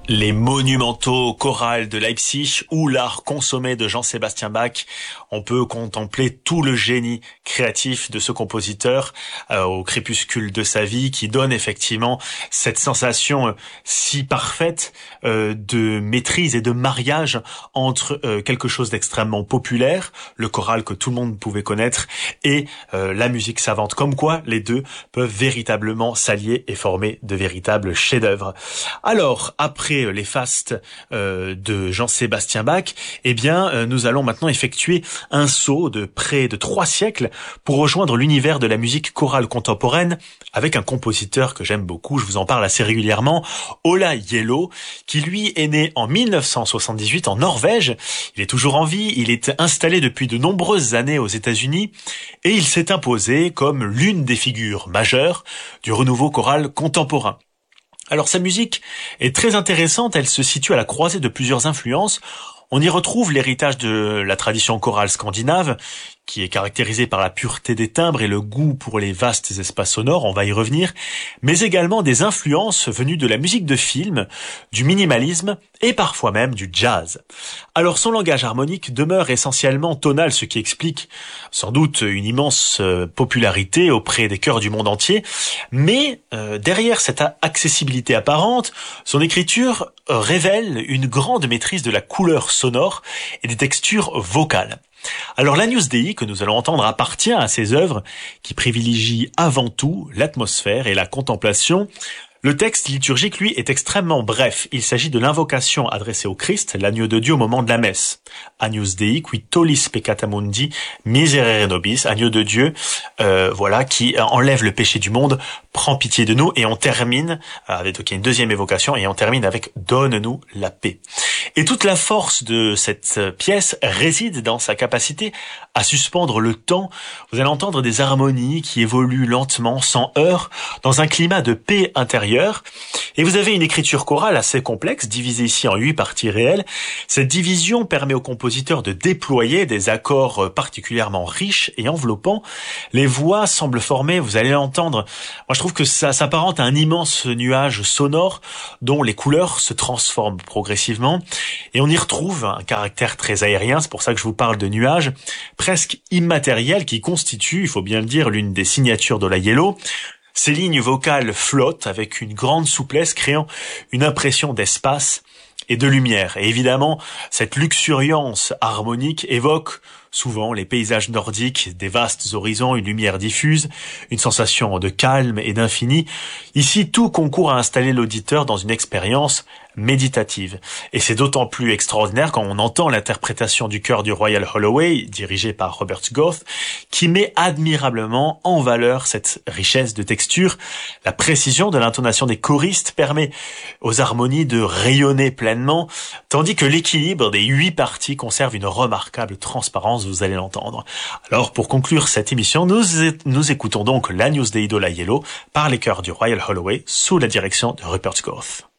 Les monumentaux chorales de Leipzig ou l'art consommé de Jean-Sébastien Bach, on peut contempler tout le génie créatif de ce compositeur au crépuscule de sa vie, qui donne effectivement cette sensation si parfaite de maîtrise et de mariage entre quelque chose d'extrêmement populaire, le choral que tout le monde pouvait connaître, et la musique savante. Comme quoi, les deux peuvent véritablement s'allier et former de véritables chefs-d'œuvre. Alors, après les fastes de Jean-Sébastien Bach, eh bien, nous allons maintenant effectuer un saut de près de 3 siècles pour rejoindre l'univers de la musique chorale contemporaine avec un compositeur que j'aime beaucoup, je vous en parle assez régulièrement, Ola Gjeilo, qui lui est né en 1978 en Norvège. Il est toujours en vie, il est installé depuis de nombreuses années aux États-Unis et il s'est imposé comme l'une des figures majeures du renouveau choral contemporain. Alors sa musique est très intéressante, elle se situe à la croisée de plusieurs influences. On y retrouve l'héritage de la tradition chorale scandinave, qui est caractérisée par la pureté des timbres et le goût pour les vastes espaces sonores, on va y revenir, mais également des influences venues de la musique de film, du minimalisme et parfois même du jazz. Alors son langage harmonique demeure essentiellement tonal, ce qui explique sans doute une immense popularité auprès des chœurs du monde entier, mais derrière cette accessibilité apparente, son écriture révèle une grande maîtrise de la couleur sonore et des textures vocales. Alors l'Agnus Dei que nous allons entendre appartient à ces œuvres qui privilégient avant tout l'atmosphère et la contemplation. Le texte liturgique, lui, est extrêmement bref. Il s'agit de l'invocation adressée au Christ, l'agneau de Dieu au moment de la messe. Agnus Dei, qui tollis peccata mundi, miserere nobis, agneau de Dieu, qui enlève le péché du monde, prend pitié de nous, et on termine avec une deuxième évocation, et on termine avec donne-nous la paix. Et toute la force de cette pièce réside dans sa capacité à suspendre le temps. Vous allez entendre des harmonies qui évoluent lentement, sans heurts, dans un climat de paix intérieure. Et vous avez une écriture chorale assez complexe, divisée ici en 8 parties réelles. Cette division permet au compositeur de déployer des accords particulièrement riches et enveloppants. Les voix semblent former, vous allez l'entendre, moi je trouve que ça s'apparente à un immense nuage sonore dont les couleurs se transforment progressivement. Et on y retrouve un caractère très aérien, c'est pour ça que je vous parle de nuages, presque immatériels, qui constituent, il faut bien le dire, l'une des signatures d'Ola Gjeilo. Ces lignes vocales flottent avec une grande souplesse, créant une impression d'espace et de lumière. Et évidemment, cette luxuriance harmonique évoque souvent les paysages nordiques, des vastes horizons, une lumière diffuse, une sensation de calme et d'infini. Ici, tout concourt à installer l'auditeur dans une expérience méditative. Et c'est d'autant plus extraordinaire quand on entend l'interprétation du chœur du Royal Holloway, dirigé par Robert Goth, qui met admirablement en valeur cette richesse de texture. La précision de l'intonation des choristes permet aux harmonies de rayonner pleinement, tandis que l'équilibre des 8 parties conserve une remarquable transparence, vous allez l'entendre. Alors, pour conclure cette émission, nous écoutons donc l'Agnus Dei d'Ola Gjeilo par les chœurs du Royal Holloway sous la direction de Rupert Goth.